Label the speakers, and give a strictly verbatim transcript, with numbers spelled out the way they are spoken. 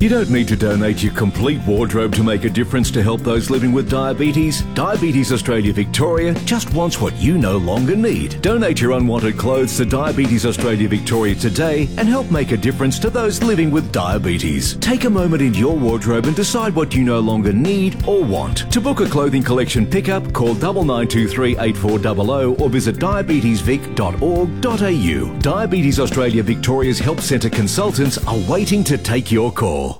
Speaker 1: You don't need to donate your complete wardrobe to make a difference to help those living with diabetes. Diabetes Australia Victoria just wants what you no longer need. Donate your unwanted clothes to Diabetes Australia Victoria today and help make a difference to those living with diabetes. Take a moment in your wardrobe and decide what you no longer need or want. To book a clothing collection pickup, call nine nine two three eight four zero zero or visit diabetes vic dot org dot a u. Diabetes Australia Victoria's Help Centre consultants are waiting to take your call.